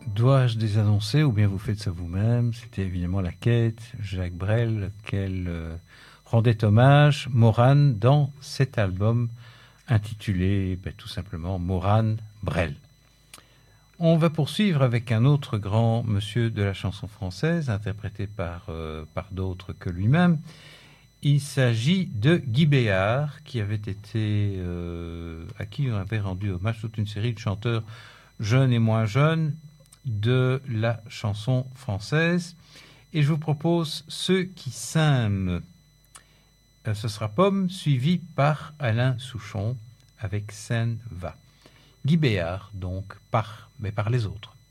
Dois-je désannoncer ou bien vous faites ça vous-même? C'était évidemment la quête, Jacques Brel, qu'elle rendait hommage, Morane, dans cet album intitulé tout simplement Morane Brel. On va poursuivre avec un autre grand monsieur de la chanson française, interprété par d'autres que lui-même. Il s'agit de Guy Béart, qui avait été, à qui on avait rendu hommage toute une série de chanteurs jeunes et moins jeunes de la chanson française. Et je vous propose Ceux qui s'aiment. Ce sera Pomme, suivi par Alain Souchon avec Seine va. Guy Béart, donc, mais par les autres.